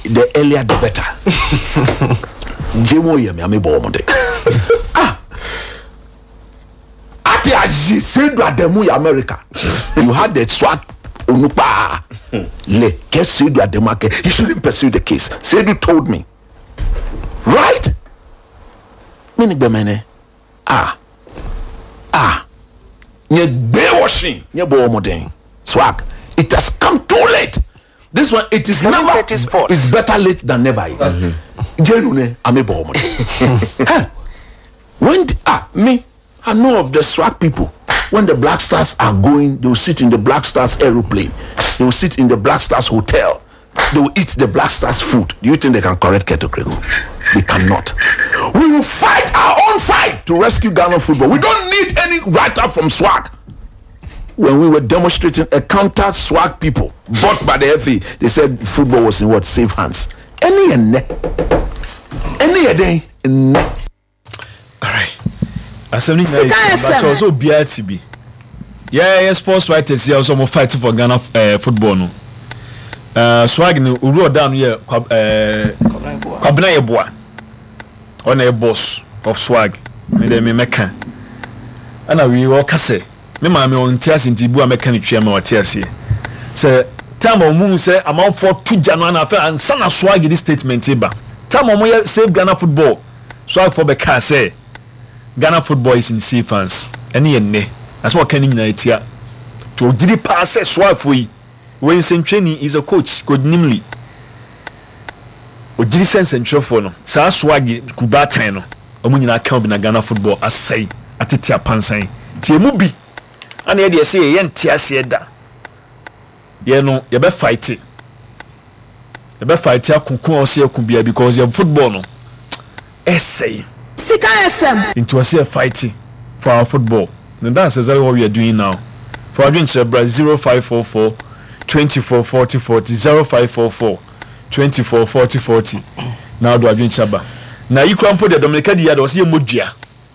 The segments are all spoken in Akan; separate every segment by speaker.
Speaker 1: the earlier the better. Jemo ye me ame bo mo de. Ati aji se do ademu ya America. You had the swag onupa. Le ke se do ademu ke. You shouldn't pursue the case. Sedu told me. Right? Mini bemene. Nye be washing. Nye bo mo den. Swag. It has come too late. This one, it is never. It's better late than never. Genuine, I'm a bomb. When me, I know of the swag people. When the Black Stars are going, they will sit in the Black Stars aeroplane. They will sit in the Black Stars hotel. They will eat the Black Stars food. Do you think they can correct Keto Krego? They cannot. We will fight our own fight to rescue Ghana football. We don't need any write-up from swag. When we were demonstrating a counter swag people bought by the FA, they said football was in what? Safe hands. Any day.
Speaker 2: All right. Assembly but also BRTB. Yeah, sports writers here also more fighting for Ghana football no. Swag no uru down here Kwabena Yeboah. On a boss of swag. Me dey me meka. Ana we all kase. Me ma me on tiase ntibu a meka ne twia ma watiase. Say time omu say amount for 2 January na fa ansa na swag this statement eba. Time omu save Ghana football. Swag for beka say Ghana football is in safe hands. Ene ye ne. That's what can nyina etia. To didi pass swag for yi. When Centrani is a coach, Coach Nimley. O didi sense central for no. Sa swag kubatan no. Omu nyina kan bi na Ghana football asai atetia pansan. Tie mu bi. And ye say ye ntiase da. Ye no ye be fight it. Ye be fight akunkun ose akubia because ye football no. Essay.
Speaker 3: Sika FM.
Speaker 2: Into us fighting for our football. And that's exactly what we are doing now. For our drink 0544 24 40 40 0544 24 40 40. Now do I drink chaba. Now you can put the Dominica the other was ye mudja.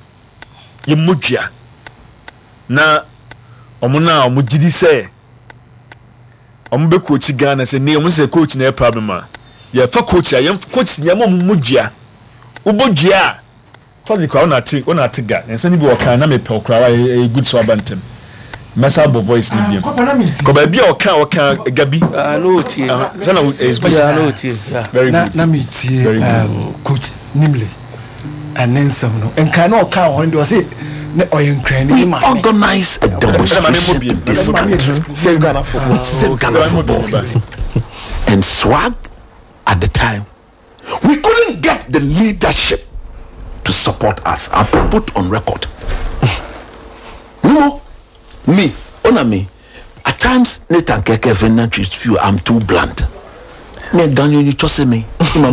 Speaker 2: Na omuna omujidi say ombe coach Ghana say ne omuse coach na problem a ye fa coach a ye coach nyama mudja ubodja tozi kwa ona ati ga ense ni bi okan na me pe okra a good so abantem mesa bo voice ni biem ko ba bia okan gabi
Speaker 4: no tie
Speaker 2: sana is good
Speaker 4: no tie
Speaker 2: very good
Speaker 5: na me tie coach Nimle anensam no enkan na okan ho ndi say we
Speaker 1: organize a demonstration in this country. Save Ghana football. And swag at the time, we couldn't get the leadership to support us. I put on record. No, me, at times, Nathan Keke Venantries feel I'm too blunt. Me Daniel, you trust me. My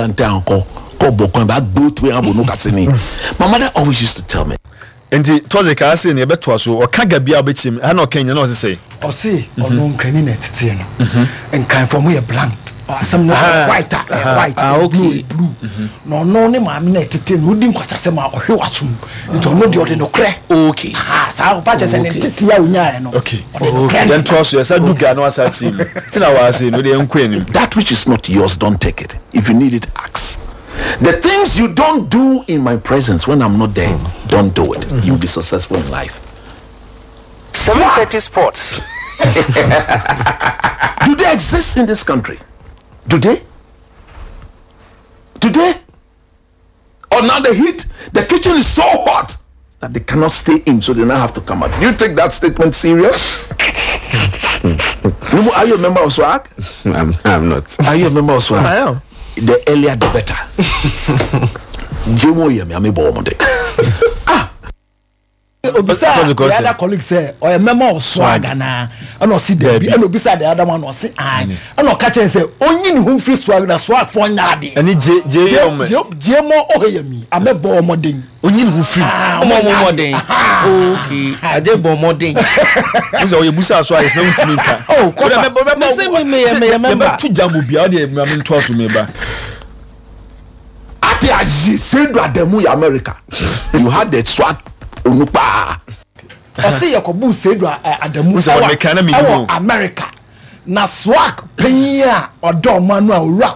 Speaker 1: mother always used to tell me.
Speaker 2: Enti toze ka ase ne beto so o kaga bia obechim ha na o kanya na o say
Speaker 5: o say ono nkrani na tete no enkan for me blank asem no white okay blue no ne ma me na tete no di nkwasase ma o hwe wasum enti ono de o de no kre okay sa o pa chese ne tete ya onya no
Speaker 2: okay then to so yesa duga no asa chi tina wa ase no de enko enim.
Speaker 1: That which is not yours, don't take it. If you need it, ask. The things you don't do in my presence when I'm not there, don't do it. You'll be successful in life.
Speaker 4: 730 Sports.
Speaker 1: Do they exist in this country? Do they? Or now the heat, the kitchen is so hot that they cannot stay in, so they now have to come out. Do you take that statement serious? Are you a member of SWAG?
Speaker 4: I'm not.
Speaker 1: Are you a member of SWAG?
Speaker 2: I am.
Speaker 1: The earlier the better. Jemo ye me ame bo mo de.
Speaker 5: Obisa the other colleague say or a member of swag na and o see there be and obisa the other one o say and o ka chen say onyi ni hu free swag na swag for nyade
Speaker 2: ani
Speaker 5: jemo o he mi ame bo mo den
Speaker 4: onyi ni hu free mo den okay ade bo mo den
Speaker 2: so you busa so is na untimi nka
Speaker 4: oh me
Speaker 2: member tu jamu bia o de me nto so me ba
Speaker 1: ati aji say do ademu ya America. You had the swag onupa
Speaker 5: o say yakobu sedu adamu
Speaker 2: so mekana mi
Speaker 5: America na swag penya odo manu a